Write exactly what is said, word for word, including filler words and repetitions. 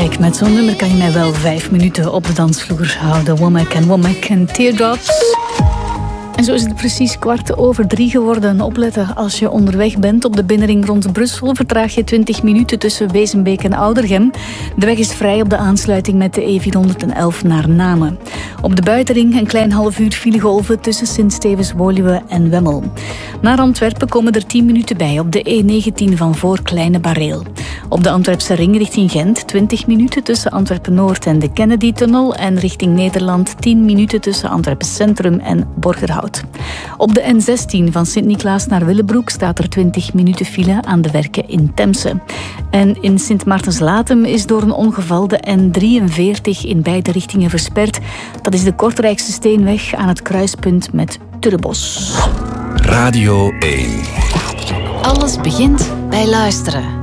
Kijk, met zo'n nummer kan je mij wel vijf minuten op de dansvloer houden. Womack en Womack en Teardrops. En zo is het precies kwart over drie geworden. Opletten, als je onderweg bent op de binnenring rond Brussel, vertraag je twintig minuten tussen Wezenbeek en Oudergem. De weg is vrij op de aansluiting met de E vierhonderdelf naar Namen. Op de buitenring een klein half uur filegolven tussen Sint-Stevens, Woluwe en Wemmel. Naar Antwerpen komen er tien minuten bij op de E negentien van voor Kleine Bareel. Op de Antwerpse ring richting Gent twintig minuten tussen Antwerpen-Noord en de Kennedy-tunnel en richting Nederland tien minuten tussen Antwerpen Centrum en Borgerhout. Op de N zestien van Sint-Niklaas naar Willebroek staat er twintig minuten file aan de werken in Temse. En in Sint-Maartens-Latem is door een ongeval de N drieënveertig in beide richtingen versperd. Dat is de Kortrijkse Steenweg aan het kruispunt met Turrebos. Radio één. Alles begint bij luisteren.